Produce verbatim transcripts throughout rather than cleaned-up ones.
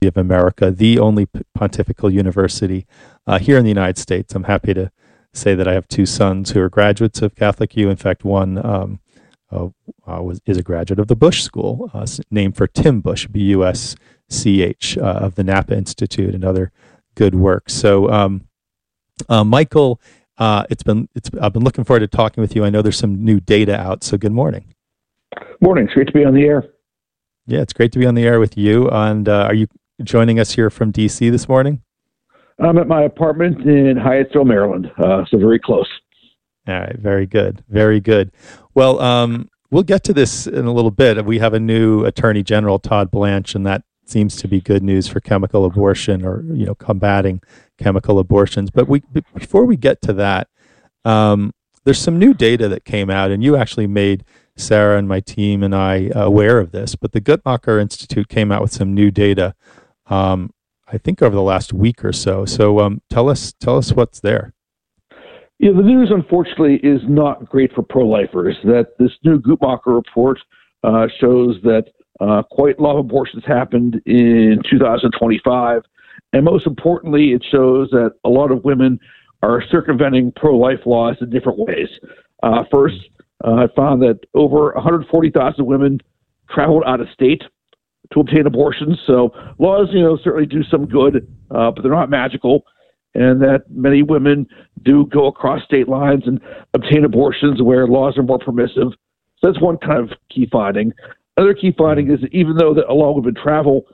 of America, the only pontifical university uh, here in the United States. I'm happy to say that I have two sons who are graduates of Catholic U. In fact, one um, uh, uh, was, is a graduate of the Bush School, uh, named for Tim Bush, B U S C H, uh, of the Napa Institute and other good work. So, um, uh, Michael, uh, it's been it's I've been looking forward to talking with you. I know there's some new data out, so good morning. Morning. It's great to be on the air. Yeah, it's great to be on the air with you. And uh, are you joining us here from D C this morning? I'm at my apartment in Hyattsville, Maryland, uh, so very close. All right, very good, very good. Well, um, we'll get to this in a little bit. We have a new Attorney General, Todd Blanche, and that seems to be good news for chemical abortion, or you know, combating chemical abortions. But we before we get to that, um, there's some new data that came out, and you actually made Sarah and my team and I aware of this. But the Guttmacher Institute came out with some new data, um, I think over the last week or so. So um, tell us, tell us what's there. Yeah, the news, unfortunately, is not great for pro-lifers. That this new Guttmacher report uh, shows that uh, quite a lot of abortions happened in two thousand twenty-five, and most importantly, it shows that a lot of women are circumventing pro-life laws in different ways. Uh, first, uh, I found that over one hundred forty thousand women traveled out of state to obtain abortions. So laws, you know, certainly do some good, uh, but they're not magical. And that many women do go across state lines and obtain abortions where laws are more permissive. So that's one kind of key finding. Another key finding is that even though that a lot of women travel,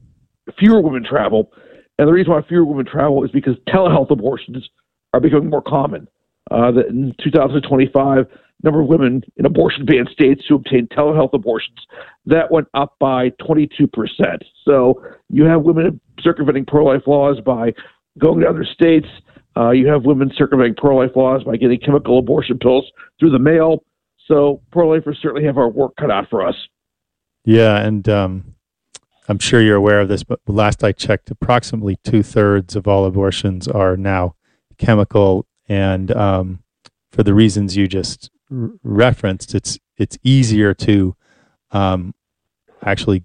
fewer women travel. And the reason why fewer women travel is because telehealth abortions are becoming more common. Uh, that in two thousand twenty-five, number of women in abortion-banned states who obtained telehealth abortions, that went up by twenty-two percent. So you have women circumventing pro-life laws by going to other states. Uh, you have women circumventing pro-life laws by getting chemical abortion pills through the mail. So pro-lifers certainly have our work cut out for us. Yeah, and um, I'm sure you're aware of this, but last I checked, approximately two-thirds of all abortions are now chemical, and um, for the reasons you just r- referenced, it's it's easier to um, actually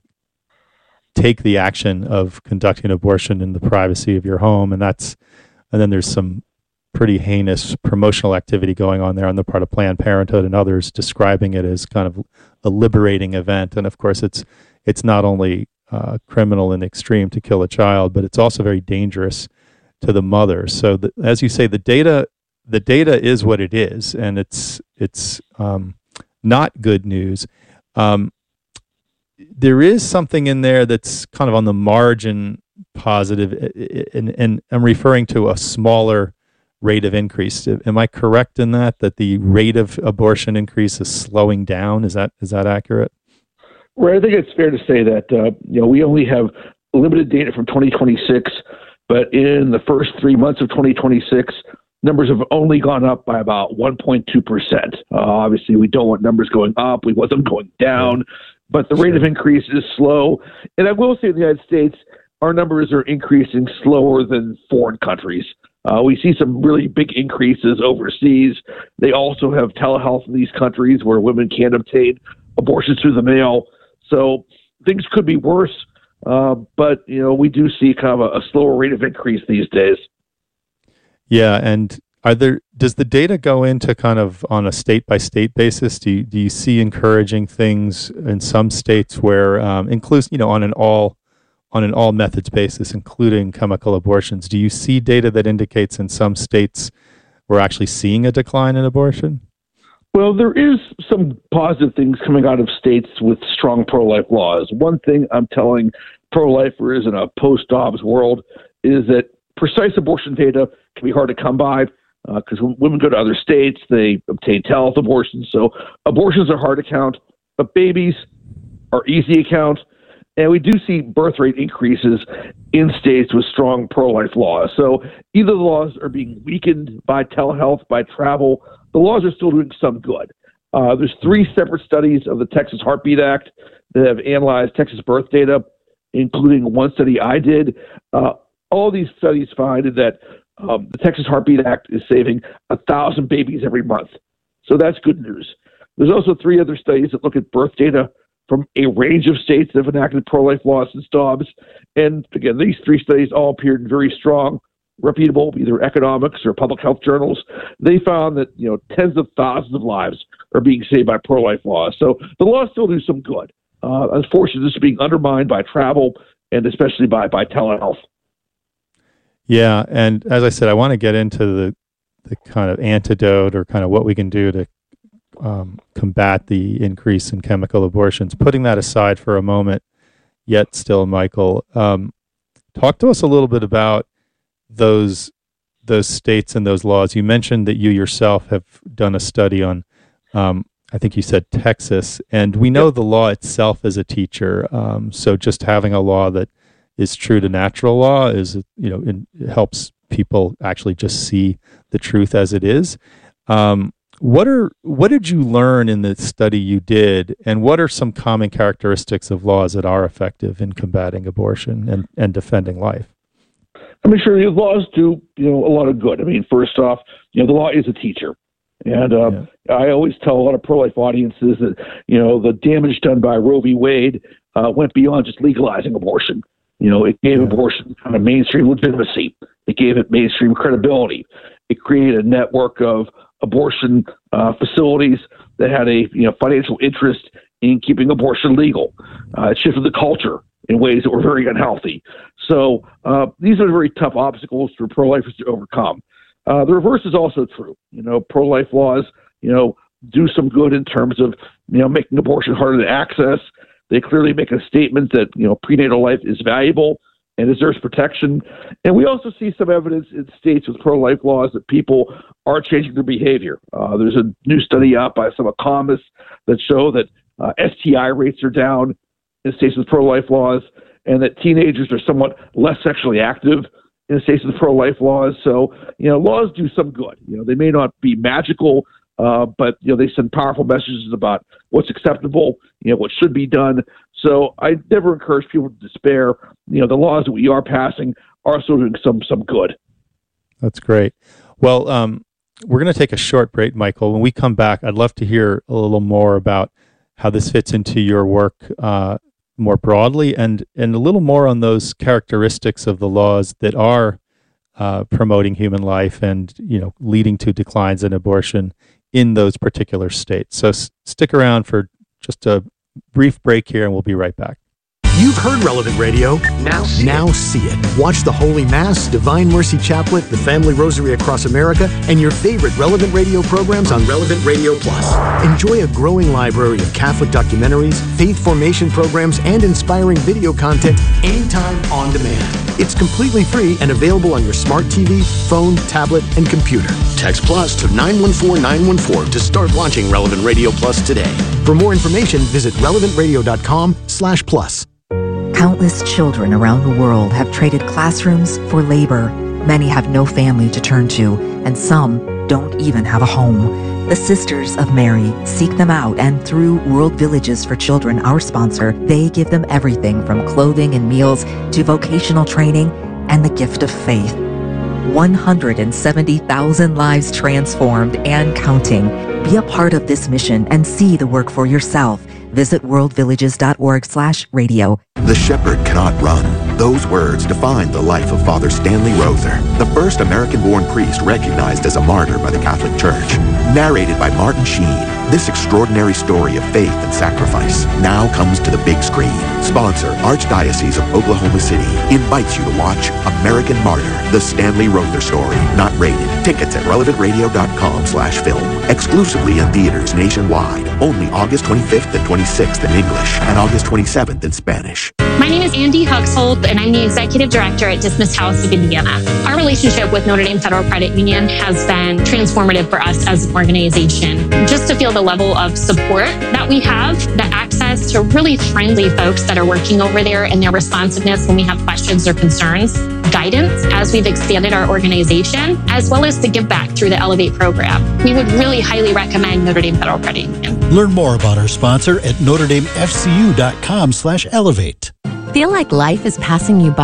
take the action of conducting abortion in the privacy of your home, and that's and then there's some pretty heinous promotional activity going on there on the part of Planned Parenthood and others, describing it as kind of a liberating event. And of course, it's it's not only uh, criminal in the extreme to kill a child, but it's also very dangerous to the mother. So, the, as you say, the data the data is what it is, and it's it's um, not good news. Um, there is something in there that's kind of on the margin positive, and, and I'm referring to a smaller rate of increase. Am I correct in that, that the rate of abortion increase is slowing down? Is that is that accurate? Well, I think it's fair to say that uh, you know we only have limited data from twenty twenty-six, but in the first three months of twenty twenty-six, numbers have only gone up by about one point two percent. Uh, obviously, we don't want numbers going up. We want them going down. But the rate Sure. of increase is slow. And I will say in the United States, our numbers are increasing slower than foreign countries. Uh, we see some really big increases overseas. They also have telehealth in these countries where women can't obtain abortions through the mail. So things could be worse. Uh, but, you know, we do see kind of a, a slower rate of increase these days. Yeah, and are there? Does the data go into kind of on a state by state basis? Do you, do you see encouraging things in some states where, um, includes you know, on an all on an all methods basis, including chemical abortions? Do you see data that indicates in some states we're actually seeing a decline in abortion? Well, there is some positive things coming out of states with strong pro-life laws. One thing I'm telling pro-lifers in a post-Dobbs world is that precise abortion data can be hard to come by because uh, when women go to other states, they obtain telehealth abortions. So abortions are hard to count, but babies are easy to count. And we do see birth rate increases in states with strong pro-life laws. So either the laws are being weakened by telehealth, by travel. The laws are still doing some good. Uh, there's three separate studies of the Texas Heartbeat Act that have analyzed Texas birth data, including one study I did. Uh, all these studies find that um, the Texas Heartbeat Act is saving a thousand babies every month. So that's good news. There's also three other studies that look at birth data from a range of states that have enacted pro-life laws since Dobbs. And again, these three studies all appeared in very strong, reputable, either economics or public health journals. They found that, you know, tens of thousands of lives are being saved by pro-life laws. So the laws still do some good. Uh, unfortunately, this is being undermined by travel and especially by, by telehealth. Yeah, and as I said, I want to get into the the kind of antidote or kind of what we can do to um, combat the increase in chemical abortions. Putting that aside for a moment, yet still, Michael, um, talk to us a little bit about those those states and those laws. You mentioned that you yourself have done a study on, um, I think you said Texas, and we know the law itself as a teacher. Um, so just having a law that is true to natural law is, you know, it helps people actually just see the truth as it is. Um, what are what did you learn in the study you did, and what are some common characteristics of laws that are effective in combating abortion and, and defending life? I mean, sure, the laws do, you know, a lot of good. I mean, first off, you know, the law is a teacher. And um, yeah. I always tell a lot of pro-life audiences that, you know, the damage done by Roe v. Wade uh, went beyond just legalizing abortion. You know, it gave yeah. abortion kind of mainstream legitimacy. It gave it mainstream credibility. It created a network of abortion uh, facilities that had a, you know, financial interest in keeping abortion legal. Uh, it shifted the culture in ways that were very unhealthy. So uh, these are very tough obstacles for pro-lifers to overcome. Uh, the reverse is also true. You know, pro-life laws, you know, do some good in terms of, you know, making abortion harder to access. They clearly make a statement that, you know, prenatal life is valuable and deserves protection. And we also see some evidence in states with pro-life laws that people are changing their behavior. Uh, there's a new study out by some economists that show that uh, S T I rates are down in states with pro-life laws, and that teenagers are somewhat less sexually active in states with pro-life laws. So, you know, laws do some good. You know, they may not be magical, uh, but, you know, they send powerful messages about what's acceptable, you know, what should be done. So I never encourage people to despair. You know, the laws that we are passing are still doing some, some good. That's great. Well, um, we're going to take a short break, Michael. When we come back, I'd love to hear a little more about how this fits into your work uh, more broadly, and, and a little more on those characteristics of the laws that are uh, promoting human life and, you know, leading to declines in abortion in those particular states. So s- stick around for just a brief break here, and we'll be right back. You've heard Relevant Radio. Now see, now see it. Watch the Holy Mass, Divine Mercy Chaplet, the Family Rosary Across America, and your favorite Relevant Radio programs on Relevant Radio Plus. Enjoy a growing library of Catholic documentaries, faith formation programs, and inspiring video content anytime on demand. It's completely free and available on your smart T V, phone, tablet, and computer. Text Plus to nine one four nine one four to start launching Relevant Radio Plus today. For more information, visit relevant radio dot com slash plus. Countless children around the world have traded classrooms for labor. Many have no family to turn to, and some don't even have a home. The Sisters of Mary seek them out, and through World Villages for Children, our sponsor, they give them everything from clothing and meals to vocational training and the gift of faith. one hundred seventy thousand lives transformed and counting. Be a part of this mission and see the work for yourself. Visit world villages dot org slash radio. The shepherd cannot run. Those words define the life of Father Stanley Rother, the first American-born priest recognized as a martyr by the Catholic Church. Narrated by Martin Sheen, this extraordinary story of faith and sacrifice now comes to the big screen. Sponsor, Archdiocese of Oklahoma City, invites you to watch American Martyr, the Stanley Rother story. Not rated. Tickets at relevant radio dot com slash film. Exclusively in theaters nationwide. Only August twenty-fifth and twenty-sixth in English and August twenty-seventh in Spanish. My name is Andy Huxhold, and I'm the Executive Director at Dismiss House of Indiana. Our relationship with Notre Dame Federal Credit Union has been transformative for us as an organization. Just to feel the level of support that we have, the access to really friendly folks that are working over there, and their responsiveness when we have questions or concerns, guidance as we've expanded our organization, as well as the give back through the Elevate program. We would really highly recommend Notre Dame Federal Credit Union. Learn more about our sponsor at notre dame f c u dot com slash elevate. Feel like life is passing you by?